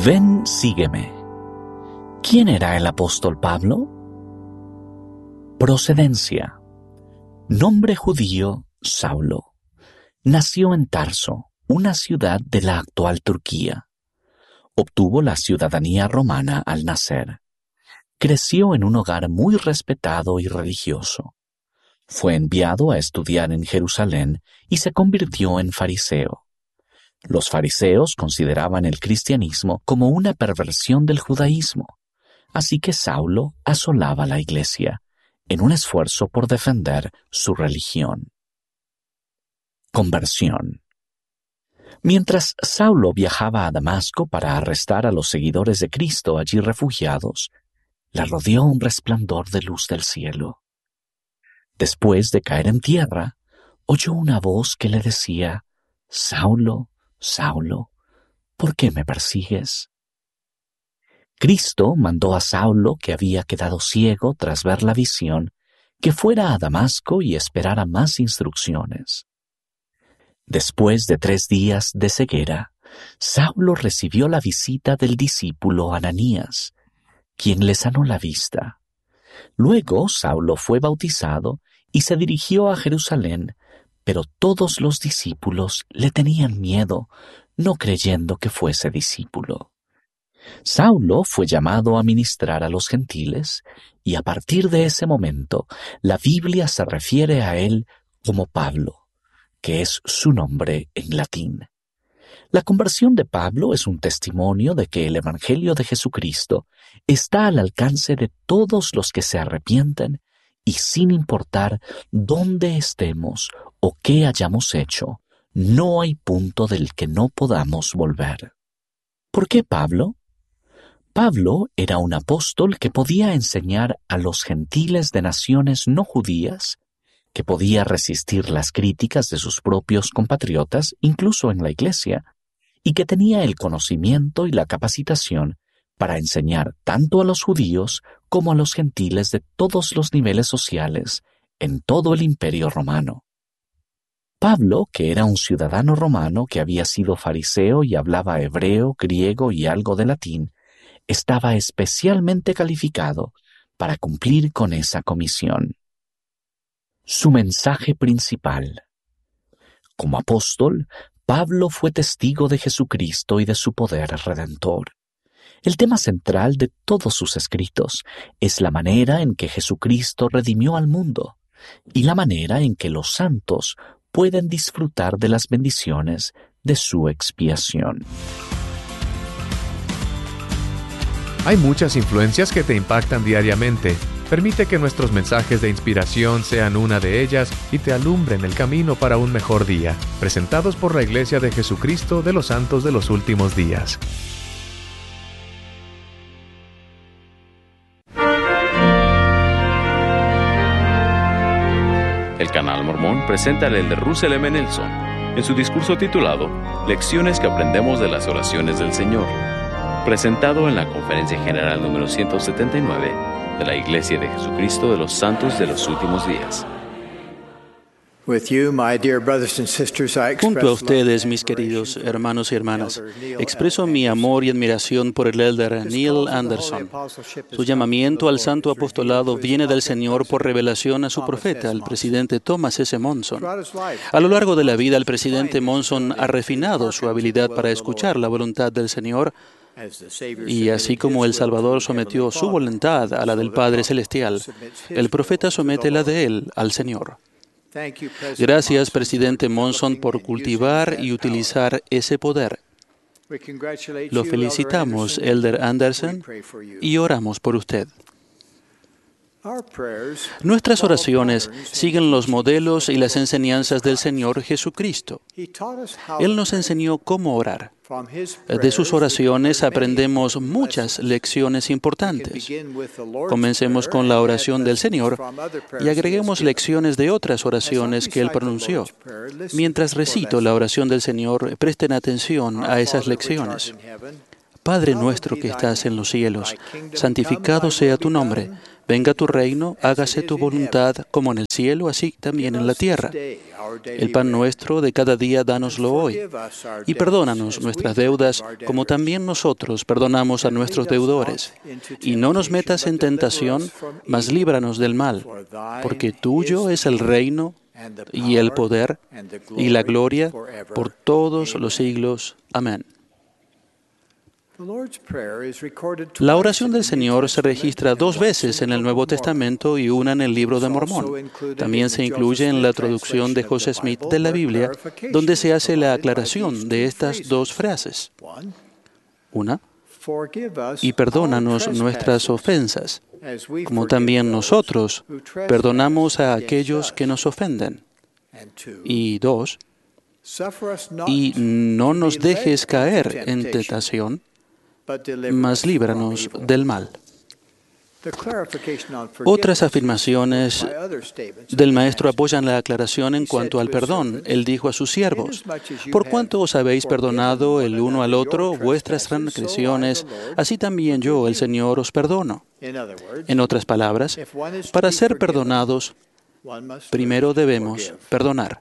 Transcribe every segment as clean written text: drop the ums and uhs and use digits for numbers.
Ven, sígueme. ¿Quién era el apóstol Pablo? Procedencia. Nombre judío, Saulo. Nació en Tarso, una ciudad de la actual Turquía. Obtuvo la ciudadanía romana al nacer. Creció en un hogar muy respetado y religioso. Fue enviado a estudiar en Jerusalén y se convirtió en fariseo. Los fariseos consideraban el cristianismo como una perversión del judaísmo, así que Saulo asolaba la iglesia en un esfuerzo por defender su religión. Conversión. Mientras Saulo viajaba a Damasco para arrestar a los seguidores de Cristo allí refugiados, la rodeó un resplandor de luz del cielo. Después de caer en tierra, oyó una voz que le decía: «Saulo, Saulo, ¿por qué me persigues?». Cristo mandó a Saulo, que había quedado ciego tras ver la visión, que fuera a Damasco y esperara más instrucciones. Después de 3 días de ceguera, Saulo recibió la visita del discípulo Ananías, quien le sanó la vista. Luego Saulo fue bautizado y se dirigió a Jerusalén, pero todos los discípulos le tenían miedo, no creyendo que fuese discípulo. Saulo fue llamado a ministrar a los gentiles, y a partir de ese momento la Biblia se refiere a él como Pablo, que es su nombre en latín. La conversión de Pablo es un testimonio de que el Evangelio de Jesucristo está al alcance de todos los que se arrepienten, y sin importar dónde estemos o qué hayamos hecho, no hay punto del que no podamos volver. ¿Por qué Pablo? Pablo era un apóstol que podía enseñar a los gentiles de naciones no judías, que podía resistir las críticas de sus propios compatriotas, incluso en la iglesia, y que tenía el conocimiento y la capacitación para enseñar tanto a los judíos como a los gentiles de todos los niveles sociales en todo el Imperio Romano. Pablo, que era un ciudadano romano que había sido fariseo y hablaba hebreo, griego y algo de latín, estaba especialmente calificado para cumplir con esa comisión. Su mensaje principal. Como apóstol, Pablo fue testigo de Jesucristo y de su poder redentor. El tema central de todos sus escritos es la manera en que Jesucristo redimió al mundo y la manera en que los santos pueden disfrutar de las bendiciones de su expiación. Hay muchas influencias que te impactan diariamente. Permite que nuestros mensajes de inspiración sean una de ellas y te alumbren el camino para un mejor día. Presentados por la Iglesia de Jesucristo de los Santos de los Últimos Días. El Canal Mormón presenta al elder Russell M. Nelson en su discurso titulado Lecciones que aprendemos de las oraciones del Señor, presentado en la Conferencia General número 179 de la Iglesia de Jesucristo de los Santos de los Últimos Días. Junto a ustedes, mis queridos hermanos y hermanas, expreso mi amor y admiración por el elder Neil Anderson. Su llamamiento al santo apostolado viene del Señor por revelación a su profeta, el presidente Thomas S. Monson. A lo largo de la vida, el presidente Monson ha refinado su habilidad para escuchar la voluntad del Señor, y así como el Salvador sometió su voluntad a la del Padre Celestial, el profeta somete la de él al Señor. Gracias, presidente Monson, por cultivar y utilizar ese poder. Lo felicitamos, elder Anderson, y oramos por usted. Nuestras oraciones siguen los modelos y las enseñanzas del Señor Jesucristo. Él nos enseñó cómo orar. De sus oraciones aprendemos muchas lecciones importantes. Comencemos con la oración del Señor y agreguemos lecciones de otras oraciones que Él pronunció. Mientras recito la oración del Señor, presten atención a esas lecciones. Padre nuestro que estás en los cielos, santificado sea tu nombre. Venga tu reino, hágase tu voluntad, como en el cielo, así también en la tierra. El pan nuestro de cada día dánoslo hoy. Y perdónanos nuestras deudas, como también nosotros perdonamos a nuestros deudores. Y no nos metas en tentación, mas líbranos del mal. Porque tuyo es el reino, y el poder, y la gloria, por todos los siglos. Amén. La oración del Señor se registra 2 veces en el Nuevo Testamento y una en el Libro de Mormón. También se incluye en la traducción de José Smith de la Biblia, donde se hace la aclaración de estas 2 frases. Una, y perdónanos nuestras ofensas, como también nosotros perdonamos a aquellos que nos ofenden. Y 2, y no nos dejes caer en tentación, mas líbranos del mal. Otras afirmaciones del Maestro apoyan la aclaración en cuanto al perdón. Él dijo a sus siervos: por cuanto os habéis perdonado el uno al otro vuestras transgresiones, así también yo, el Señor, os perdono. En otras palabras, para ser perdonados, primero debemos perdonar.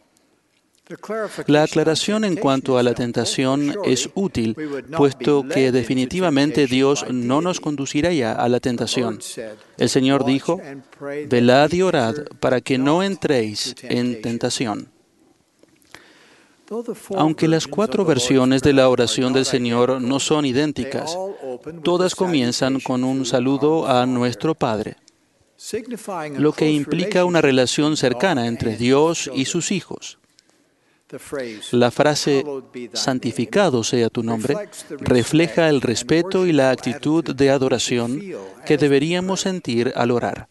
La aclaración en cuanto a la tentación es útil, puesto que definitivamente Dios no nos conducirá ya a la tentación. El Señor dijo: velad y orad para que no entréis en tentación. Aunque las 4 versiones de la oración del Señor no son idénticas, todas comienzan con un saludo a nuestro Padre, lo que implica una relación cercana entre Dios y sus hijos. La frase «santificado sea tu nombre» refleja el respeto y la actitud de adoración que deberíamos sentir al orar.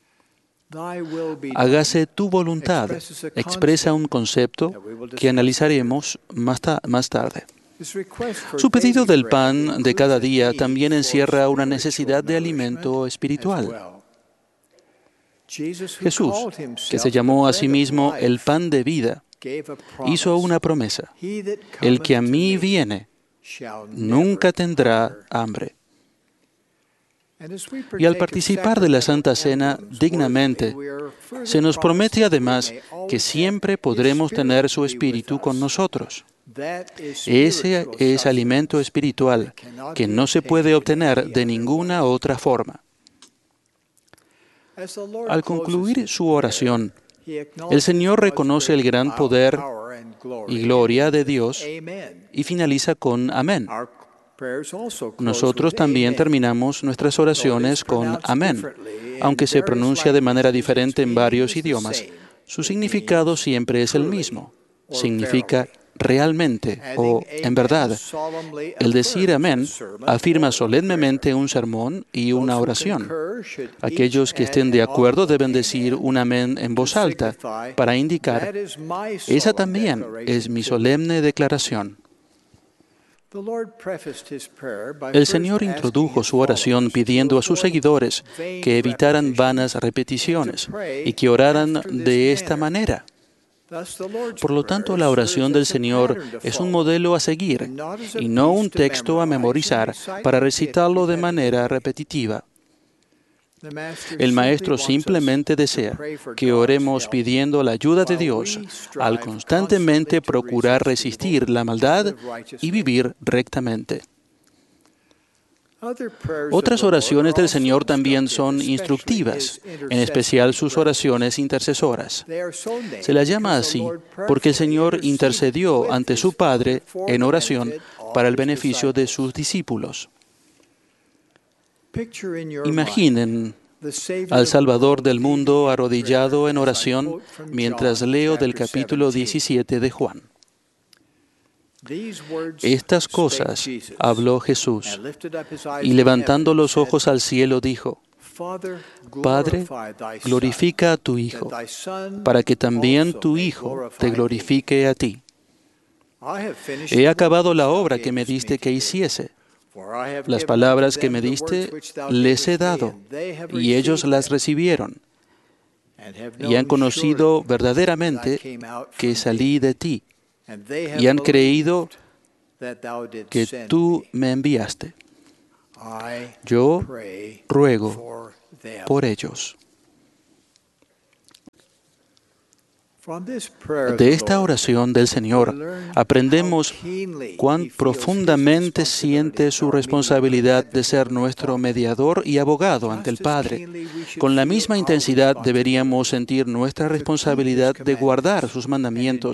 Hágase tu voluntad expresa un concepto que analizaremos más tarde. Su pedido del pan de cada día también encierra una necesidad de alimento espiritual. Jesús, que se llamó a sí mismo el pan de vida, hizo una promesa: el que a mí viene nunca tendrá hambre. Y al participar de la Santa Cena dignamente, se nos promete además que siempre podremos tener su Espíritu con nosotros. Ese es alimento espiritual que no se puede obtener de ninguna otra forma. Al concluir su oración, el Señor reconoce el gran poder y gloria de Dios y finaliza con amén. Nosotros también terminamos nuestras oraciones con amén, aunque se pronuncia de manera diferente en varios idiomas. Su significado siempre es el mismo. Significa realmente o en verdad. El decir amén afirma solemnemente un sermón y una oración. Aquellos que estén de acuerdo deben decir un amén en voz alta para indicar: esa también es mi solemne declaración. El Señor introdujo su oración pidiendo a sus seguidores que evitaran vanas repeticiones y que oraran de esta manera. Por lo tanto, la oración del Señor es un modelo a seguir y no un texto a memorizar para recitarlo de manera repetitiva. El Maestro simplemente desea que oremos pidiendo la ayuda de Dios al constantemente procurar resistir la maldad y vivir rectamente. Otras oraciones del Señor también son instructivas, en especial sus oraciones intercesoras. Se las llama así porque el Señor intercedió ante su Padre en oración para el beneficio de sus discípulos. Imaginen al Salvador del mundo arrodillado en oración mientras leo del capítulo 17 de Juan. Estas cosas habló Jesús, y levantando los ojos al cielo dijo: Padre, glorifica a tu Hijo, para que también tu Hijo te glorifique a ti. He acabado la obra que me diste que hiciese. Las palabras que me diste les he dado, y ellos las recibieron, y han conocido verdaderamente que salí de ti, y han creído que tú me enviaste. Yo ruego por ellos. De esta oración del Señor aprendemos cuán profundamente siente su responsabilidad de ser nuestro mediador y abogado ante el Padre. Con la misma intensidad deberíamos sentir nuestra responsabilidad de guardar sus mandamientos